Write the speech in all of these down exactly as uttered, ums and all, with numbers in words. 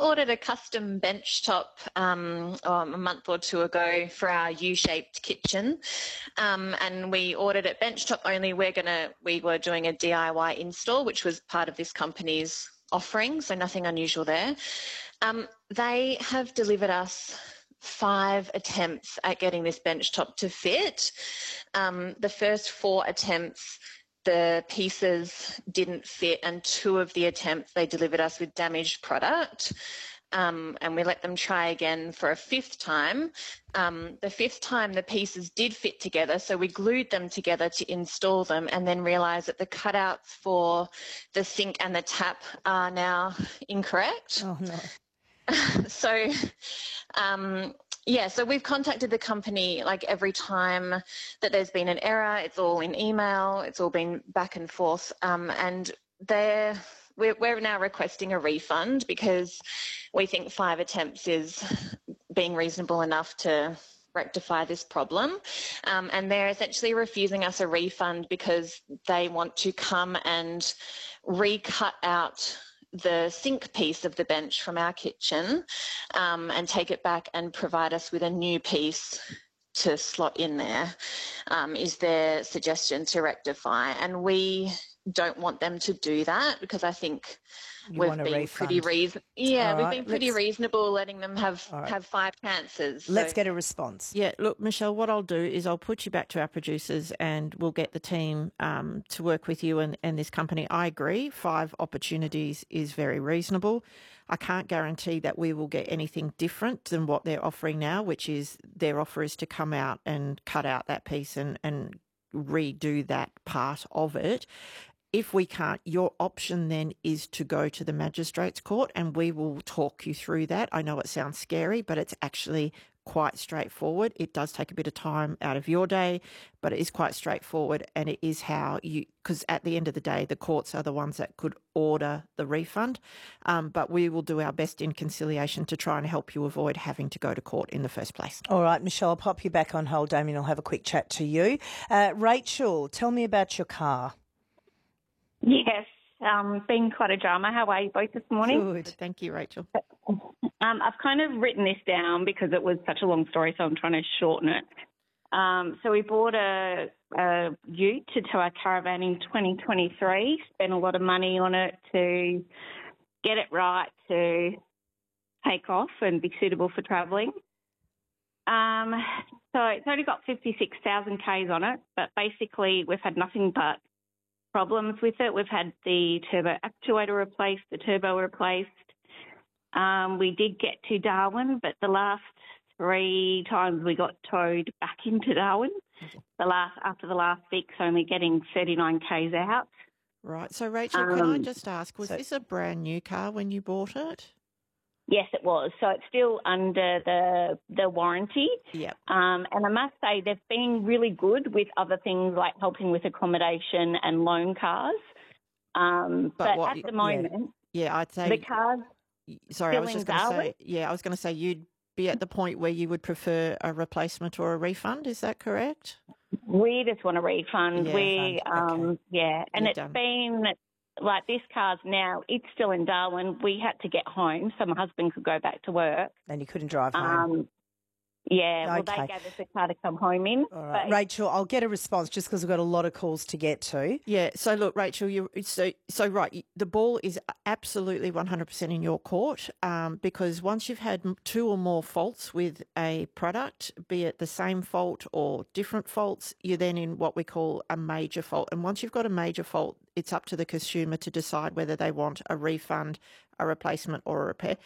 ordered a custom bench top um, um, a month or two ago for our U-shaped kitchen, um, and we ordered it bench top only. We're gonna we were doing a D I Y install, which was part of this company's offering, so nothing unusual there. Um, they have delivered us five attempts at getting this bench top to fit. Um, the first four attempts, the pieces didn't fit, and two of the attempts they delivered us with damaged product. Um, and we let them try again for a fifth time. Um, the fifth time the pieces did fit together, so we glued them together to install them, and then realised that the cutouts for the sink and the tap are now incorrect. Oh, no. So, um, yeah, so we've contacted the company like every time that there's been an error. It's all in email. It's all been back and forth. Um, and they're, we're, we're now requesting a refund because we think five attempts is being reasonable enough to rectify this problem. Um, and they're essentially refusing us a refund because they want to come and recut out the sink piece of the bench from our kitchen um, and take it back and provide us with a new piece to slot in there, um, is their suggestion to rectify. And we don't want them to do that because I think You we've want a been refund. pretty reason. Yeah, All we've right, been pretty let's- reasonable letting them have, All right. have five chances. Let's so- get a response. Yeah, look, Michelle, what I'll do is I'll put you back to our producers and we'll get the team um, to work with you and, and this company. I agree, five opportunities is very reasonable. I can't guarantee that we will get anything different than what they're offering now, which is their offer is to come out and cut out that piece and, and redo that part of it. If we can't, your option then is to go to the Magistrates Court and we will talk you through that. I know it sounds scary, but it's actually quite straightforward. It does take a bit of time out of your day, but it is quite straightforward, and it is how you, because at the end of the day, the courts are the ones that could order the refund. Um, but we will do our best in conciliation to try and help you avoid having to go to court in the first place. All right, Michelle, I'll pop you back on hold. Damien will have a quick chat to you. Uh, Rachel, tell me about your car. Yes, um, been quite a drama. How are you both this morning? Good. Thank you, Rachel. Um, I've kind of written this down because it was such a long story, so I'm trying to shorten it. Um, so we bought a, a ute to tow our caravan in twenty twenty-three, spent a lot of money on it to get it right to take off and be suitable for travelling. Um, so it's only got fifty-six thousand kays on it, but basically we've had nothing but problems with it. We've had the turbo actuator replaced, the turbo replaced. Um, we did get to Darwin, but the last three times we got towed back into Darwin. The last after the last week's only getting thirty-nine kays out. Right. So, Rachel, can I Um, just ask, was so- this a brand new car when you bought it? Yes, it was. So it's still under the the warranty. Yep. Um, and I must say they've been really good with other things like helping with accommodation and loan cars. Um, But but what- at the yeah. moment, Yeah, I'd say. the cars. Sorry, I was still just in going to Darwin? say. Yeah, I was going to say you'd be at the point where you would prefer a replacement or a refund. Is that correct? We just want a refund. Yeah, we, refund, okay. um, yeah, and You're it's done. been like this car's now. It's still in Darwin. We had to get home so my husband could go back to work. And you couldn't drive home. Um, yeah, well, Okay. they gave us a car to come home in. All right. but- Rachel, I'll get a response just because we've got a lot of calls to get to. Yeah. So look, Rachel, you so so right. The ball is absolutely one hundred percent in your court, um, because once you've had m- two or more faults with a product, be it the same fault or different faults, you're then in what we call a major fault. And once you've got a major fault, it's up to the consumer to decide whether they want a refund, a replacement, or a repair.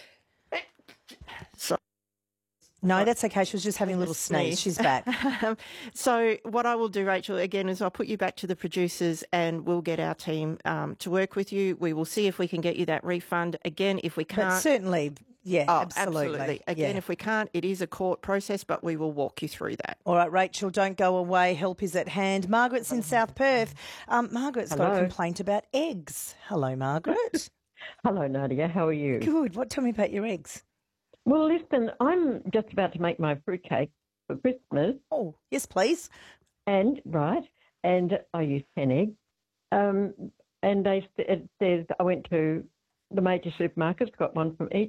So. No, that's okay. She was just having a little sneeze. She's back. So what I will do, Rachel, again, is I'll put you back to the producers and we'll get our team um, to work with you. We will see if we can get you that refund. Again, if we But can't... certainly, yeah, Oh, absolutely. Again, yeah. if we can't, it is a court process, but we will walk you through that. All right, Rachel, don't go away. Help is at hand. Margaret's in South Perth. Um, Margaret's got a Hello. complaint about eggs. Hello, Margaret. Hello, Nadia. How are you? Good. What? Tell me about your eggs. Well, listen, I'm just about to make my fruitcake for Christmas, Oh, yes, please. and right, and I use ten eggs. Um, and they it says I went to the major supermarkets, got one from each.